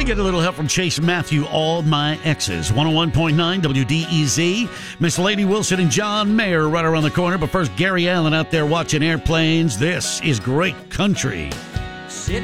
get a little help from Chase Matthew, All My Exes. 101.9 WDEZ. Miss Lady Wilson and John Mayer right around the corner. But first, Gary Allen out there watching airplanes. This is Great Country. Sitting